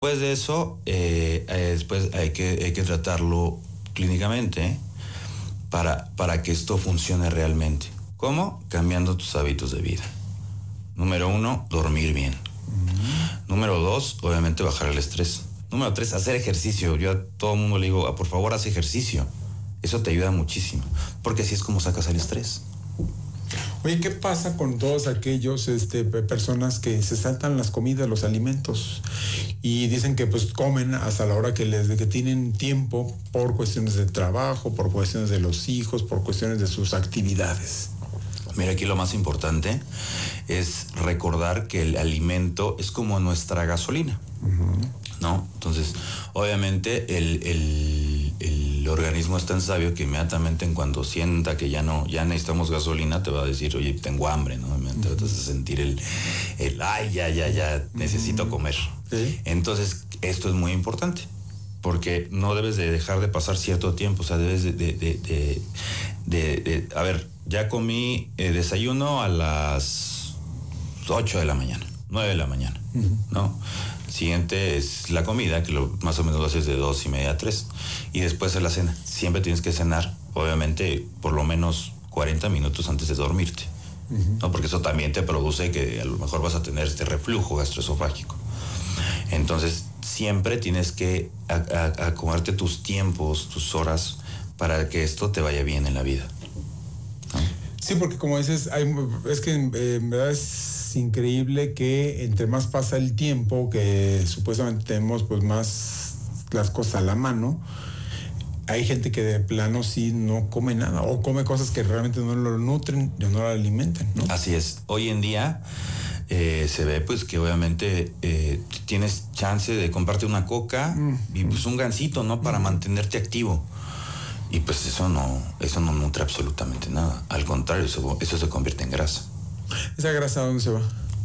Después de eso, después hay que tratarlo clínicamente para que esto funcione realmente. ¿Cómo? Cambiando tus hábitos de vida. Número 1, dormir bien. Número 2, obviamente bajar el estrés. Número 3, hacer ejercicio. Yo a todo el mundo le digo, por favor, haz ejercicio. Eso te ayuda muchísimo, porque así es como sacas el estrés. Oye, ¿qué pasa con todos aquellos personas que se saltan las comidas, los alimentos, y dicen que pues comen hasta la hora que tienen tiempo por cuestiones de trabajo, por cuestiones de los hijos, por cuestiones de sus actividades? Mira, aquí lo más importante es recordar que el alimento es como nuestra gasolina, ¿no? Entonces, obviamente el organismo es tan sabio que inmediatamente en cuando sienta que ya necesitamos gasolina, te va a decir, oye, tengo hambre, ¿no? Te vas a sentir ay, ya, necesito comer. ¿Sí? Entonces, esto es muy importante, porque no debes de dejar de pasar cierto tiempo, o sea, debes a ver, ya comí desayuno a las 8 de la mañana, 9 de la mañana, ¿no? Siguiente es la comida, que más o menos lo haces de 2:30 a 3. Y después es la cena. Siempre tienes que cenar, obviamente, por lo menos 40 minutos antes de dormirte. ¿No? Porque eso también te produce que a lo mejor vas a tener este reflujo gastroesofágico. Entonces, siempre tienes que acomodarte tus tiempos, tus horas, para que esto te vaya bien en la vida. ¿No? Sí, porque como dices, es que en verdad es increíble que entre más pasa el tiempo, que supuestamente tenemos pues más las cosas a la mano, hay gente que de plano sí no come nada o come cosas que realmente no lo nutren, no lo alimentan, ¿no? Así es. Hoy en día se ve pues que obviamente tienes chance de comprarte una coca y pues un gansito, ¿no? Para mantenerte activo. Y pues eso no nutre absolutamente nada. Al contrario, eso se convierte en grasa. ¿Esa grasa a dónde se va?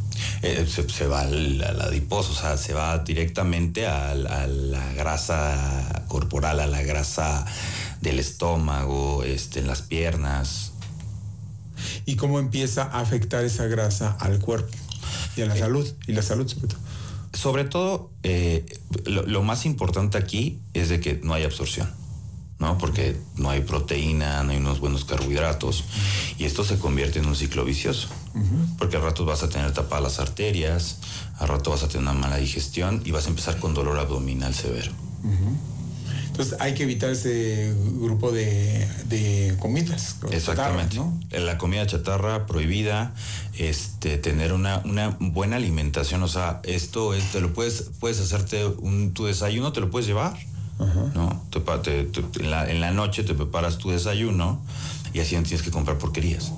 Se va al adiposo, o sea, se va directamente a la grasa corporal, a la grasa del estómago, en las piernas. ¿Y cómo empieza a afectar esa grasa al cuerpo y a la salud? Y la salud sobre todo. Lo más importante aquí es de que no hay absorción, ¿no? Porque no hay proteína, no hay unos buenos carbohidratos, y esto se convierte en un ciclo vicioso, porque al rato vas a tener tapadas las arterias, al rato vas a tener una mala digestión y vas a empezar con dolor abdominal severo. Entonces hay que evitar ese grupo de comidas. Exactamente, chatarra, ¿no? La comida chatarra prohibida, tener una buena alimentación, o sea, esto te lo puedes hacerte tu desayuno, te lo puedes llevar. ¿No? En la noche te preparas tu desayuno y así no tienes que comprar porquerías.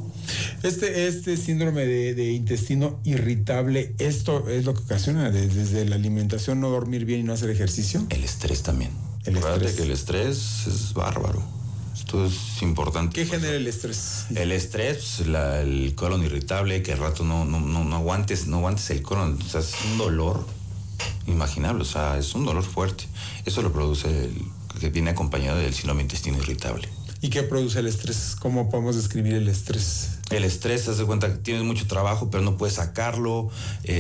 Este síndrome de intestino irritable, ¿esto es lo que ocasiona desde la alimentación, no dormir bien y no hacer ejercicio? El estrés también. Recuerda que el estrés es bárbaro. Esto es importante. ¿Qué genera el estrés? El estrés, el colon irritable, que al rato no aguantes el colon, o sea, es un dolor imaginable, o sea, es un dolor fuerte. Eso lo produce que viene acompañado del síndrome de intestino irritable. ¿Y qué produce el estrés? ¿Cómo podemos describir el estrés? El estrés, haz de cuenta que tienes mucho trabajo, pero no puedes sacarlo.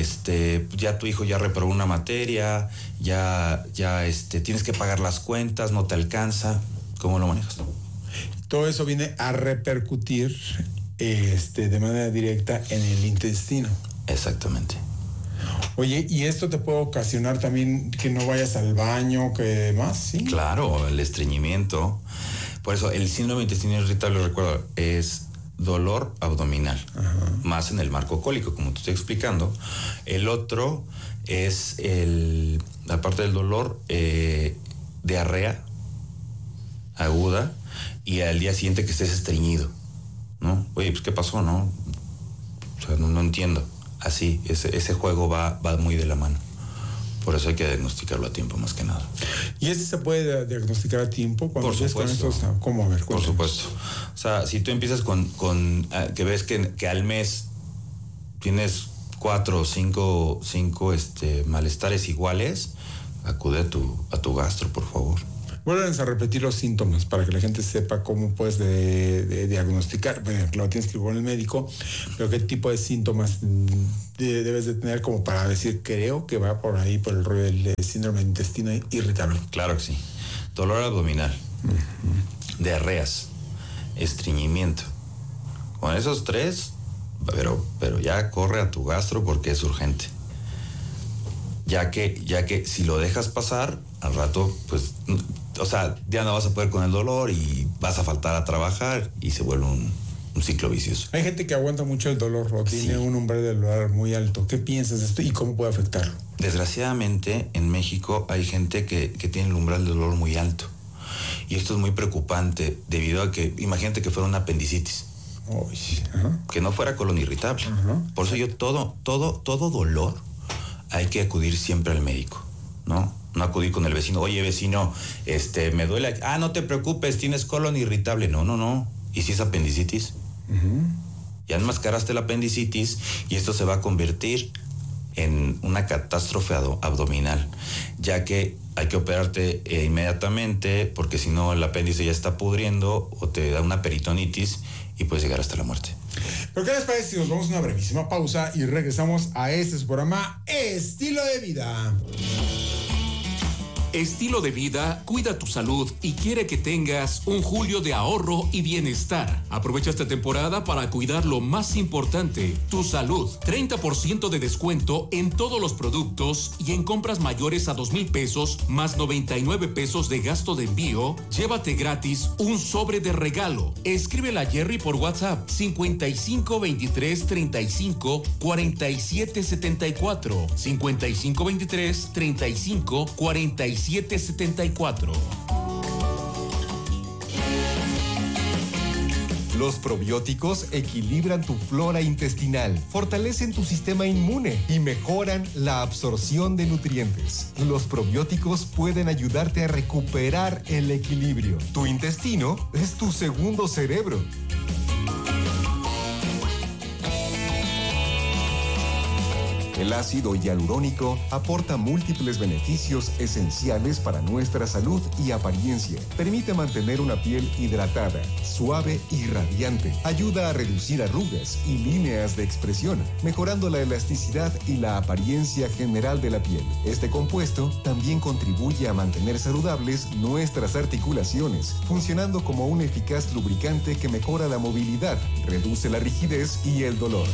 Ya tu hijo ya reprobó una materia, ya tienes que pagar las cuentas, no te alcanza. ¿Cómo lo manejas? Todo eso viene a repercutir de manera directa en el intestino. Exactamente. Oye, ¿y esto te puede ocasionar también que no vayas al baño, que más? ¿Sí? Claro, el estreñimiento. Por eso el síndrome de intestino irritable, recuerdo, es dolor abdominal, más en el marco cólico, como te estoy explicando. El otro es aparte del dolor, diarrea aguda y al día siguiente que estés estreñido, ¿no? Oye, pues ¿qué pasó, no? O sea, no entiendo. Así, ese juego va muy de la mano. Por eso hay que diagnosticarlo a tiempo, más que nada. ¿Y se puede diagnosticar a tiempo? Por supuesto. ¿Cómo? A ver, por supuesto. O sea, si tú empiezas con que ves que al mes tienes 4 o 5 malestares iguales, acude a tu gastro, por favor. Vuelven a repetir los síntomas para que la gente sepa cómo puedes de diagnosticar. Bueno, lo tienes que ir con el médico, pero qué tipo de síntomas debes de tener como para decir, creo que va por ahí, por el rollo del síndrome de intestino irritable. Claro que sí. Dolor abdominal, diarreas, estreñimiento. Con esos 3, pero ya corre a tu gastro porque es urgente. Ya que si lo dejas pasar, al rato, pues, o sea, ya no vas a poder con el dolor y vas a faltar a trabajar y se vuelve un ciclo vicioso. Hay gente que aguanta mucho el dolor o tiene un umbral del dolor muy alto. ¿Qué piensas de esto y cómo puede afectarlo? Desgraciadamente, en México hay gente que tiene el umbral del dolor muy alto. Y esto es muy preocupante debido a que, imagínate que fuera una apendicitis. Que no fuera colon irritable. Por eso yo todo dolor hay que acudir siempre al médico, ¿no? No acudir con el vecino, oye vecino, me duele, no te preocupes, tienes colon irritable. No. ¿Y si es apendicitis? Ya enmascaraste la apendicitis y esto se va a convertir en una catástrofe abdominal, ya que hay que operarte inmediatamente, porque si no el apéndice ya está pudriendo o te da una peritonitis y puedes llegar hasta la muerte. ¿Pero qué les parece si nos vamos a una brevísima pausa y regresamos a su programa Estilo de Vida? Estilo de Vida cuida tu salud y quiere que tengas un julio de ahorro y bienestar. Aprovecha esta temporada para cuidar lo más importante, tu salud. 30% de descuento en todos los productos y en compras mayores a 2,000 pesos más 99 pesos de gasto de envío. Llévate gratis un sobre de regalo. Escríbele a Jerry por WhatsApp 55 23 35 47 74 55 23 35 47 74. Los probióticos equilibran tu flora intestinal, fortalecen tu sistema inmune y mejoran la absorción de nutrientes. Los probióticos pueden ayudarte a recuperar el equilibrio. Tu intestino es tu segundo cerebro. El ácido hialurónico aporta múltiples beneficios esenciales para nuestra salud y apariencia. Permite mantener una piel hidratada, suave y radiante. Ayuda a reducir arrugas y líneas de expresión, mejorando la elasticidad y la apariencia general de la piel. Este compuesto también contribuye a mantener saludables nuestras articulaciones, funcionando como un eficaz lubricante que mejora la movilidad, reduce la rigidez y el dolor.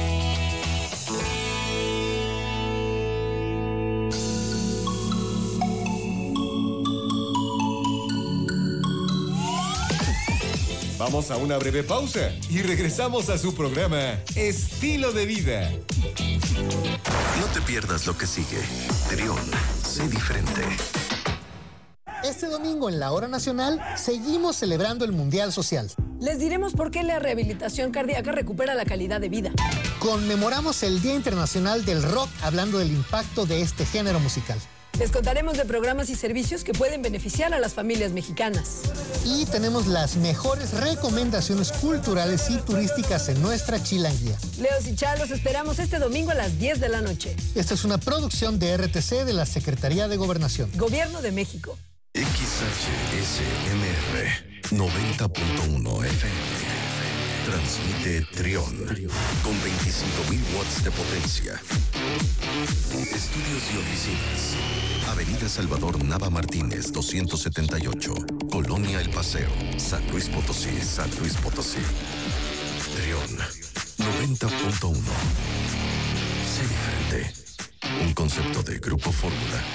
Vamos a una breve pausa y regresamos a su programa Estilo de Vida. No te pierdas lo que sigue. Trión, sé diferente. Este domingo en la Hora Nacional seguimos celebrando el Mundial Social. Les diremos por qué la rehabilitación cardíaca recupera la calidad de vida. Conmemoramos el Día Internacional del Rock hablando del impacto de este género musical. Les contaremos de programas y servicios que pueden beneficiar a las familias mexicanas. Y tenemos las mejores recomendaciones culturales y turísticas en nuestra chilanguía. Leos y Chá, los esperamos este domingo a las 10 de la noche. Esta es una producción de RTC de la Secretaría de Gobernación. Gobierno de México. XHSMR 90.1 FM. Transmite Trión con 25,000 watts de potencia. Estudios y oficinas. Avenida Salvador Nava Martínez, 278. Colonia El Paseo, San Luis Potosí, San Luis Potosí. Trión 90.1. Sé diferente. Un concepto de Grupo Fórmula.